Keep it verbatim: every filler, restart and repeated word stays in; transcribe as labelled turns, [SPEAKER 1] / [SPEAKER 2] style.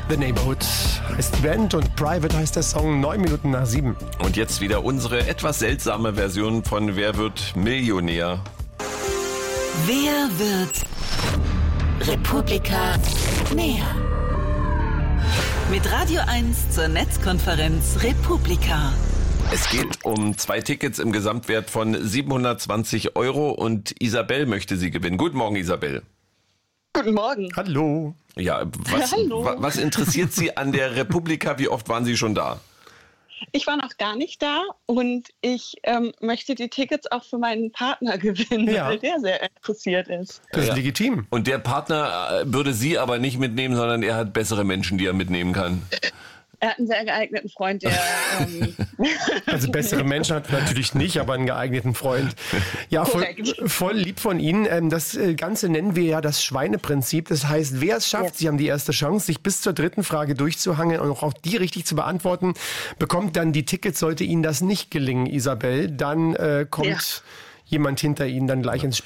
[SPEAKER 1] The Neighborhood heißt die Band und Private heißt der Song, neun Minuten nach sieben.
[SPEAKER 2] Und jetzt wieder unsere etwas seltsame Version von Wer wird Millionär?
[SPEAKER 3] Wer wird Republika näher? Mit Radio eins zur Netzkonferenz Republika.
[SPEAKER 2] Es geht um zwei Tickets im Gesamtwert von siebenhundertzwanzig Euro und Isabel möchte sie gewinnen. Guten Morgen, Isabel.
[SPEAKER 4] Guten Morgen.
[SPEAKER 1] Hallo.
[SPEAKER 2] Ja, was,
[SPEAKER 4] Hallo.
[SPEAKER 2] wa- was interessiert Sie an der Republika? Wie oft waren Sie schon da?
[SPEAKER 4] Ich war noch gar nicht da und ich ähm, möchte die Tickets auch für meinen Partner gewinnen,
[SPEAKER 1] Ja.
[SPEAKER 4] weil der sehr interessiert ist.
[SPEAKER 1] Das ist
[SPEAKER 2] Ja.
[SPEAKER 1] legitim.
[SPEAKER 2] Und der Partner äh, würde Sie aber nicht mitnehmen, sondern er hat bessere Menschen, die er mitnehmen kann.
[SPEAKER 4] Er hat einen sehr geeigneten Freund, der... Ähm,
[SPEAKER 1] Also bessere Menschen hat er natürlich nicht, aber einen geeigneten Freund. Ja, voll,
[SPEAKER 4] Korrekt.
[SPEAKER 1] voll lieb von Ihnen. Ähm, Das äh, Ganze nennen wir ja das Schweineprinzip. Das heißt, wer es schafft,
[SPEAKER 4] Ja.
[SPEAKER 1] Sie haben die erste Chance, sich bis zur dritten Frage durchzuhangeln und auch die richtig zu beantworten, bekommt dann die Tickets. Sollte Ihnen das nicht gelingen, Isabel, dann äh, kommt
[SPEAKER 4] Ja.
[SPEAKER 1] jemand hinter Ihnen dann gleich ins Spiel.